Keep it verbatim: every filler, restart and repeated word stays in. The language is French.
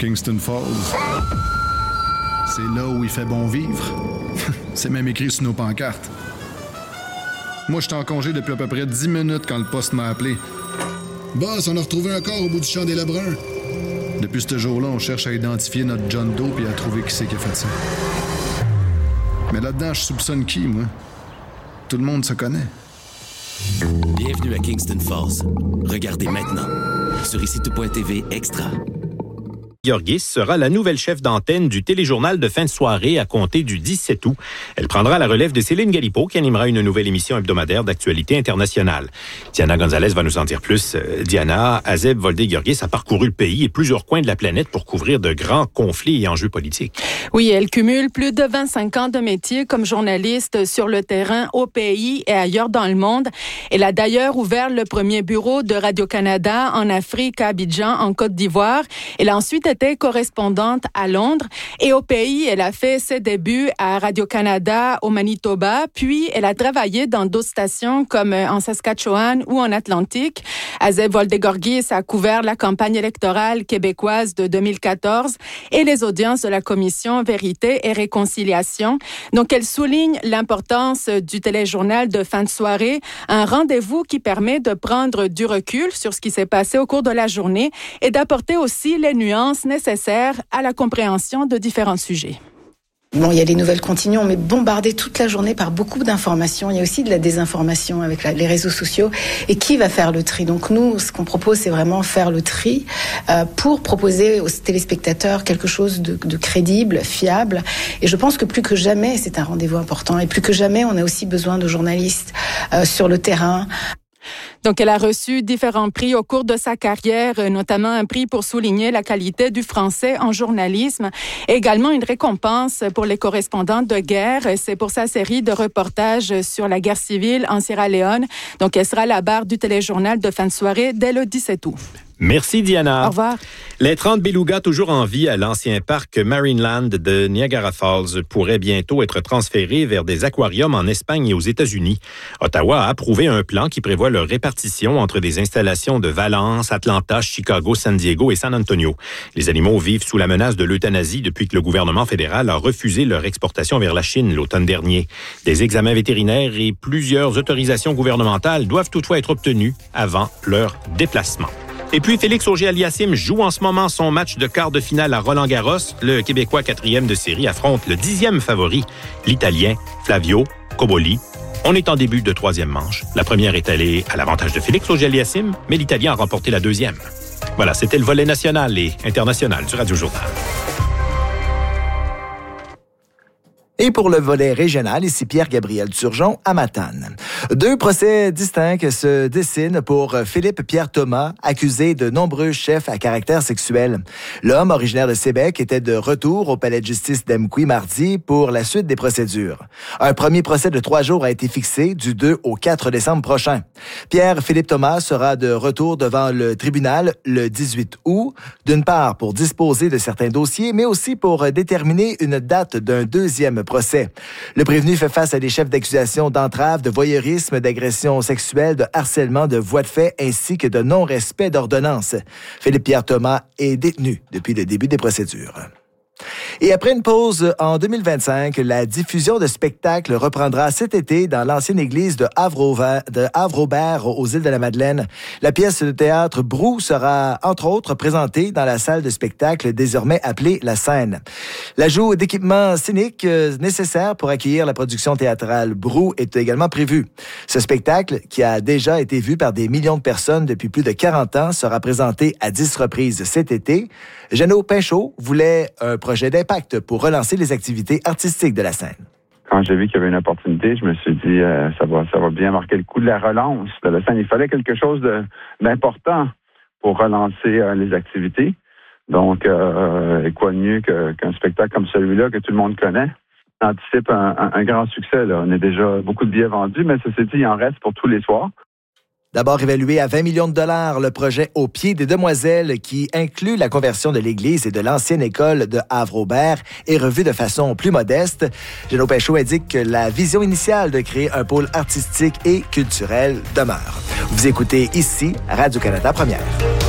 Kingston Falls. C'est là où il fait bon vivre. C'est même écrit sur nos pancartes. Moi, j'étais en congé depuis à peu près dix minutes quand le poste m'a appelé. Boss, on a retrouvé un corps au bout du champ des Lebrun. Depuis ce jour-là, on cherche à identifier notre John Doe et à trouver qui c'est qui a fait ça. Mais là-dedans, je soupçonne qui, moi? Tout le monde se connaît. Bienvenue à Kingston Falls. Regardez maintenant sur ici tout point t v Extra. Georgis sera la nouvelle chef d'antenne du téléjournal de fin de soirée à compter du dix-sept août. Elle prendra la relève de Céline Galipeau qui animera une nouvelle émission hebdomadaire d'actualité internationale. Diana Gonzalez va nous en dire plus. Euh, Diana, Azeb Voldé-Georgis a parcouru le pays et plusieurs coins de la planète pour couvrir de grands conflits et enjeux politiques. Oui, elle cumule plus de vingt-cinq ans de métier comme journaliste sur le terrain au pays et ailleurs dans le monde. Elle a d'ailleurs ouvert le premier bureau de Radio-Canada en Afrique, à Abidjan, en Côte d'Ivoire. Elle a ensuite était correspondante à Londres et au pays, elle a fait ses débuts à Radio-Canada au Manitoba, puis elle a travaillé dans d'autres stations comme en Saskatchewan ou en Atlantique. Azeb Voldé-Georgis a couvert la campagne électorale québécoise de deux mille quatorze et les audiences de la commission Vérité et Réconciliation. Donc, elle souligne l'importance du téléjournal de fin de soirée, un rendez-vous qui permet de prendre du recul sur ce qui s'est passé au cours de la journée et d'apporter aussi les nuances nécessaires à la compréhension de différents sujets. Bon, il y a les nouvelles continuent, on est bombardé toute la journée par beaucoup d'informations. Il y a aussi de la désinformation avec la, les réseaux sociaux. Et qui va faire le tri? Donc nous, ce qu'on propose, c'est vraiment faire le tri euh, pour proposer aux téléspectateurs quelque chose de, de crédible, fiable. Et je pense que plus que jamais, c'est un rendez-vous important. Et plus que jamais, on a aussi besoin de journalistes euh, sur le terrain. Donc, elle a reçu différents prix au cours de sa carrière, notamment un prix pour souligner la qualité du français en journalisme, et également une récompense pour les correspondants de guerre. C'est pour sa série de reportages sur la guerre civile en Sierra Leone. Donc, elle sera à la barre du téléjournal de fin de soirée dès le dix-sept août. Merci, Diana. Au revoir. Les trente belugas toujours en vie à l'ancien parc Marineland de Niagara Falls pourraient bientôt être transférés vers des aquariums en Espagne et aux États-Unis. Ottawa a approuvé un plan qui prévoit leur répartition entre des installations de Valence, Atlanta, Chicago, San Diego et San Antonio. Les animaux vivent sous la menace de l'euthanasie depuis que le gouvernement fédéral a refusé leur exportation vers la Chine l'automne dernier. Des examens vétérinaires et plusieurs autorisations gouvernementales doivent toutefois être obtenus avant leur déplacement. Et puis, Félix Auger-Aliassime joue en ce moment son match de quart de finale à Roland-Garros. Le Québécois quatrième de série affronte le dixième favori, l'Italien Flavio Cobolli. On est en début de troisième manche. La première est allée à l'avantage de Félix Auger-Aliassime, mais l'Italien a remporté la deuxième. Voilà, c'était le volet national et international du Radio Journal. Et pour le volet régional, ici Pierre-Gabriel Turgeon à Matane. Deux procès distincts se dessinent pour Philippe Pierre Thomas, accusé de nombreux chefs à caractère sexuel. L'homme, originaire de Sébec, était de retour au palais de justice d'Amqui mardi pour la suite des procédures. Un premier procès de trois jours a été fixé du deux au quatre décembre prochain. Pierre-Philippe Thomas sera de retour devant le tribunal le dix-huit août, d'une part pour disposer de certains dossiers, mais aussi pour déterminer une date d'un deuxième procès. Le prévenu fait face à des chefs d'accusation d'entrave, de voyeurisme, d'agression sexuelle, de harcèlement, de voies de fait, ainsi que de non-respect d'ordonnances. Philippe Pierre Thomas est détenu depuis le début des procédures. Et après une pause en deux mille vingt-cinq, la diffusion de spectacles reprendra cet été dans l'ancienne église de Havre-Aubert, de Havre-Aubert aux îles de la Madeleine. La pièce de théâtre Brou sera, entre autres, présentée dans la salle de spectacle désormais appelée La Scène. L'ajout d'équipements scéniques nécessaires pour accueillir la production théâtrale Brou est également prévu. Ce spectacle, qui a déjà été vu par des millions de personnes depuis plus de quarante ans, sera présenté à dix reprises cet été. Jeannot Pinchot voulait un projet d'impact pour relancer les activités artistiques de la scène. Quand j'ai vu qu'il y avait une opportunité, je me suis dit euh, ça va ça va bien marquer le coup de la relance de la scène. Il fallait quelque chose de, d'important pour relancer euh, les activités. Donc, euh, et quoi de mieux que, qu'un spectacle comme celui-là que tout le monde connaît. On anticipe un, un, un grand succès. Là. On a déjà beaucoup de billets vendus, mais ceci dit, il en reste pour tous les soirs. D'abord évalué à vingt millions de dollars, le projet Au pied des demoiselles, qui inclut la conversion de l'église et de l'ancienne école de Havre-Aubert, est revu de façon plus modeste. Jeannot Pinchot indique que la vision initiale de créer un pôle artistique et culturel demeure. Vous écoutez ici Radio-Canada Première.